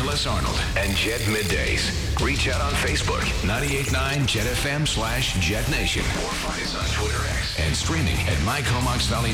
Les Arnold and Jet Middays. Reach out on Facebook, 98.9 Jet FM /Jet Nation. Or find us on Twitter X. And streaming at mycomoxvalley